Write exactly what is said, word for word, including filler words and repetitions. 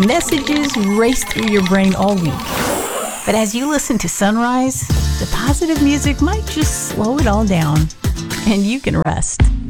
Messages race through your brain all week. But as you listen to Sunrise, the positive music might just slow it all down, and you can rest.